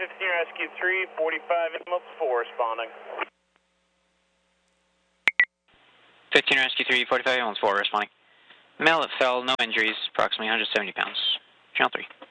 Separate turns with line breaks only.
15 Rescue 3, 45 ambulance 4 responding.
15 Rescue 3, 45 ambulance 4 responding. Male that fell, no injuries, approximately 170 pounds. Channel 3.